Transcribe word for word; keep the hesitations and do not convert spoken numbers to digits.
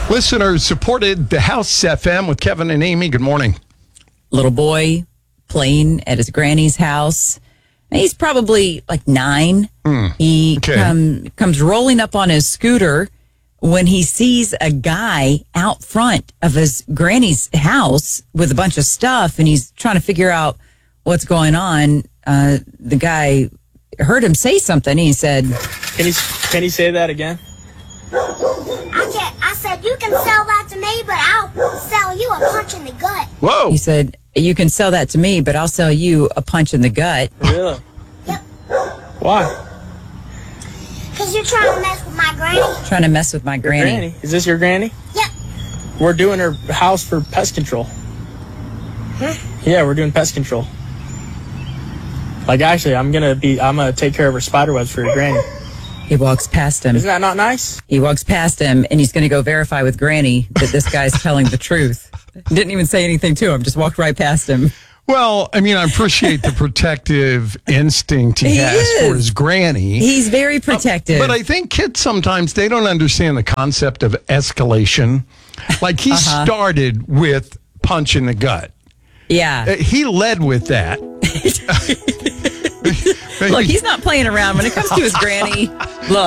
Listeners supported the House F M with Kevin and Amy. Good morning. Little boy playing at his granny's house. He's probably like nine. Mm, he okay. come, comes rolling up on his scooter when he sees a guy out front of his granny's house with a bunch of stuff, and he's trying to figure out what's going on. Uh, the guy heard him say something. He said, Can he, can he say that again? I, can't, I said, you can sell that to me, but I'll sell you a punch in the gut. Whoa. he said, you can sell that to me, but I'll sell you a punch in the gut. Really? Yep. Why? Because you're trying to mess with my granny. Trying to mess with my granny. Granny? Is this your granny? Yep. We're doing her house for pest control. Huh? Yeah, we're doing pest control. Like, actually, I'm gonna be, I'm gonna take care of her spider webs for your granny. He walks past him. Isn't that not nice? He walks past him, and he's going to go verify with Granny that this guy's telling the truth. Didn't even say anything to him, just walked right past him. Well, I mean, I appreciate the protective instinct he, He has is. for his granny. He's very protective. But I think kids sometimes, they don't understand the concept of escalation. Like, he Uh-huh. started with punch in the gut. yeah. Uh, He led with that. Look, he's not playing around when it comes to his granny. Look.